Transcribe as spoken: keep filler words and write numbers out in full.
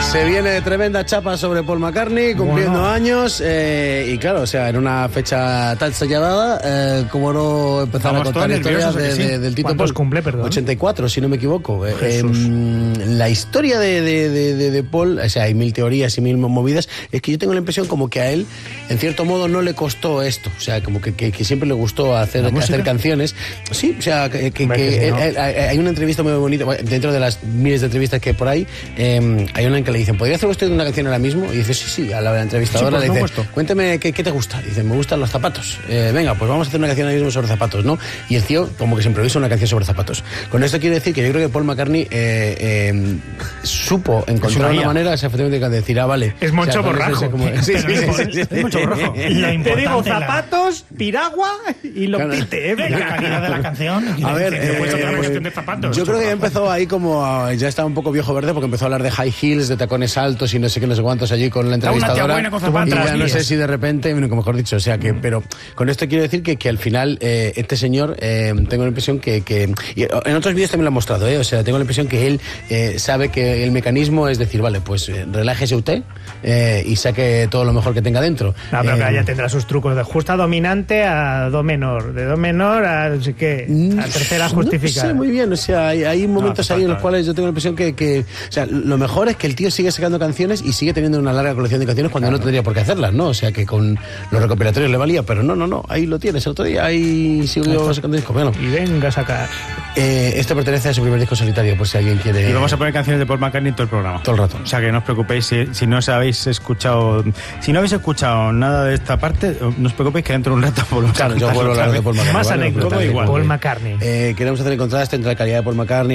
Se viene tremenda chapa sobre Paul McCartney, cumpliendo bueno. años, eh, y claro, o sea, en una fecha tan señalada, eh, como no empezar Estamos a contar historias de, sí. de, del Tito ¿Cuántos Paul? cumple, perdón? ochenta y cuatro, si no me equivoco. Eh, la historia de, de, de, de, de Paul, o sea, hay mil teorías y mil movidas, es que yo tengo la impresión como que a él, en cierto modo, no le costó esto, o sea, como que, que, que siempre le gustó hacer, hacer canciones. Sí, o sea, que, que, que no. él, él, hay una entrevista muy bonita, dentro de las miles de entrevistas que hay por ahí, eh, hay una en que le dicen, ¿podría hacer usted una canción ahora mismo? Y dice, sí, sí, a la entrevistadora sí, pues, le dice, no cuénteme ¿qué, qué te gusta. Y dice, me gustan los zapatos. Eh, venga, pues vamos a hacer una canción ahora mismo sobre zapatos, ¿no? Y el tío como que se improvisa una canción sobre zapatos. Con esto quiero decir que yo creo que Paul McCartney eh, eh, supo encontrar una, una manera, o sea, efectivamente, de decir, ah, vale. Es Moncho o sea, Borrajo. Como, sí, sí, sí, sí, sí. Es Moncho Borrajo. Te digo zapatos, piragua y lo claro. pite, ¿eh? La calidad de la canción. A ver, eh, eh, cuestión de zapatos. Yo creo que ya empezó ahí como, ya estaba un poco viejo verde porque empezó a hablar de high heels, de tacones altos y no sé qué, no sé cuántos allí con la entrevistadora. Y ya no sé si de repente, mejor dicho, o sea que, pero con esto quiero decir que, que al final eh, este señor, eh, tengo la impresión que, que y en otros vídeos también lo ha mostrado, eh, o sea, tengo la impresión que él eh, sabe que el mecanismo es decir, vale, pues eh, relájese usted eh, y saque todo lo mejor que tenga dentro. No, pero eh, que ya tendrá sus trucos de justa dominante a do menor, de do menor a no sé qué, a tercera justificada. No sé muy bien, o sea, hay, hay momentos no, ahí en los cuales yo tengo la impresión que, que, o sea, lo mejor es que el tío sigue sacando canciones y sigue teniendo una larga colección de canciones cuando claro. no tendría por qué hacerlas, ¿no? O sea, que con los recopilatorios le valía, pero no, no, no, ahí lo tienes, el otro día ahí sigo sacando discos, bueno. Y venga a sacar. Eh, esto pertenece a su primer disco solitario, por si alguien quiere... Y vamos a poner canciones de Paul McCartney todo el programa. Todo el rato. O sea, que no os preocupéis si, si no os habéis escuchado... Si no habéis escuchado nada de esta parte, no os preocupéis que dentro de un rato volvemos claro, a yo vuelvo a hablar de Paul McCartney. Más anécdotas. Igual. Paul McCartney. Eh, queremos hacer el contraste entre la calidad de Paul McCartney